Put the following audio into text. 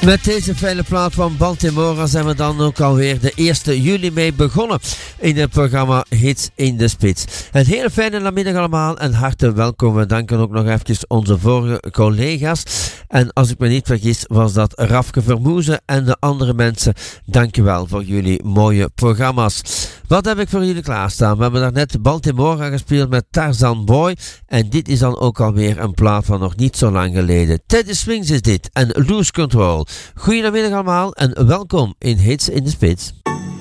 Met deze fijne plaat van Baltimore zijn we dan ook alweer de 1 juli mee begonnen in het programma Hits in de Spits. Een hele fijne namiddag allemaal en hartelijk welkom. We danken ook nog even onze vorige collega's. En als ik me niet vergis was dat Rafke Vermoezen en de andere mensen. Dankjewel voor jullie mooie programma's. Wat heb ik voor jullie klaarstaan? We hebben daarnet Baltimore gespeeld met Tarzan Boy. En dit is dan ook alweer een plaat van nog niet zo lang geleden. Teddy Swings is dit en Lose Control. Goedemiddag allemaal en welkom in Hits in de Spits.